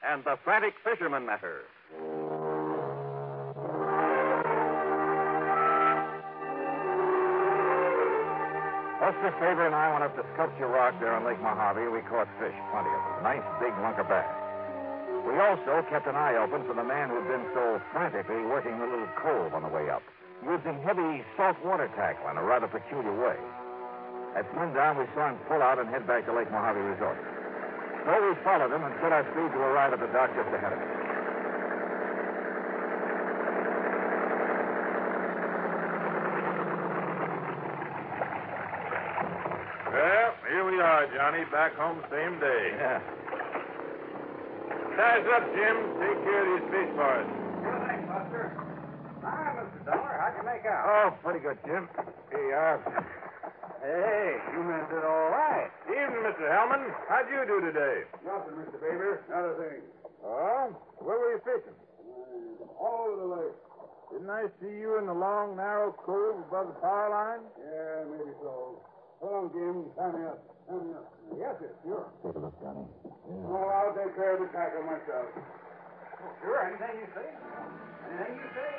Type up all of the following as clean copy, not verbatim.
and the Frantic Fisherman Matter. Buster Faber and I went up to Sculpture Rock there on Lake Mojave. We caught fish, plenty of them. Nice big lunker bass. We also kept an eye open for the man who'd been so frantically working the little cove on the way up, using heavy saltwater tackle in a rather peculiar way. At sundown, we saw him pull out and head back to Lake Mojave Resort. So we followed him and set our speed to arrive at the dock just ahead of us. Well, here we are, Johnny, back home same day. Yeah. Size up, Jim. Take care of these fish for us. Sure thing, Buster. Hi, Mr. Dollar. How'd you make out? Oh, pretty good, Jim. Here you are. Hey, you made it all right. Evening, Mr. Hellman. How'd you do today? Nothing, Mr. Baber. Not a thing. Oh? Where were you fishing? All over the lake. Didn't I see you in the long, narrow cove above the power line? Yeah, maybe so. Hold on, Jim. Tie me up. Tie me up. Yes, sir. Sure. Take a look, Johnny. Oh, I'll take care of the tackle myself. Sure, anything you say. Anything you say.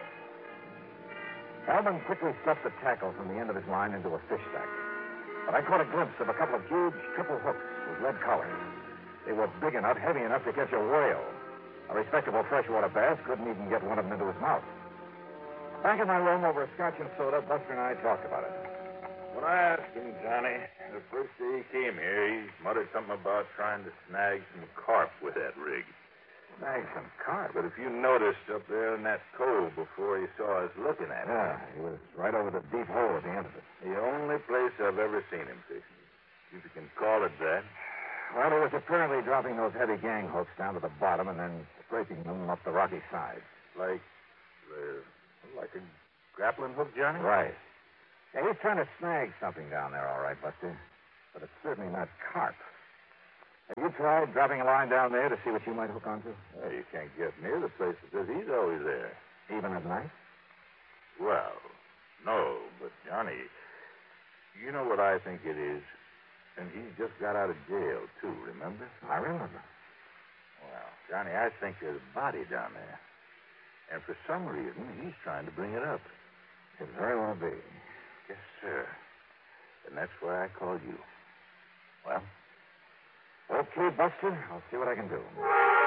Alvin quickly stuffed the tackle from the end of his line into a fish sack. But I caught a glimpse of a couple of huge triple hooks with lead collars. They were big enough, heavy enough to catch a whale. A respectable freshwater bass couldn't even get one of them into his mouth. Back in my room over a scotch and soda, Buster and I talked about it. When I asked him, Johnny, the first day he came here, he muttered something about trying to snag some carp with that rig. Snag some carp. But if you noticed up there in that cove before he saw us looking at it. Yeah, he was right over the deep hole at the end of it. The only place I've ever seen him fishing. If you can call it that. Well, he was apparently dropping those heavy gang hooks down to the bottom and then scraping them up the rocky sides. Like a grappling hook, Johnny? Right. Yeah, he's trying to snag something down there, all right, Buster. But it's certainly not carp. Have you tried dropping a line down there to see what you might hook onto? Well, you can't get near the place because he's always there. Even at night? Well, no, but Johnny, you know what I think it is? And he's just got out of jail, too, remember? I remember. Well, Johnny, I think there's a body down there. And for some reason, he's trying to bring it up. Could very well be. Yes, sir. And that's why I called you. Well, okay, Buster. I'll see what I can do.